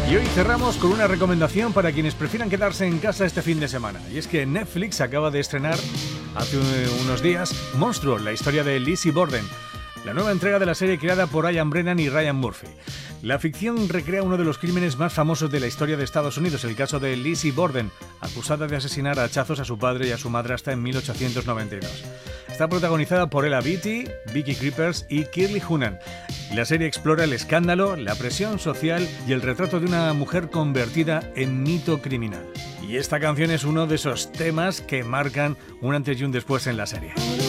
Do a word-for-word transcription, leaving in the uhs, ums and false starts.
Y hoy cerramos con una recomendación para quienes prefieran quedarse en casa este fin de semana. Y es que Netflix acaba de estrenar hace unos días Monstruo, la historia de Lizzie Borden, la nueva entrega de la serie creada por Ian Brennan y Ryan Murphy. La ficción recrea uno de los crímenes más famosos de la historia de Estados Unidos, el caso de Lizzie Borden, acusada de asesinar a hachazos a su padre y a su madrastra en mil ochocientos noventa y dos. Está protagonizada por Ella Beatty, Vicky Krieps y Kirli Hunan. La serie explora el escándalo, la presión social y el retrato de una mujer convertida en mito criminal. Y esta canción es uno de esos temas que marcan un antes y un después en la serie.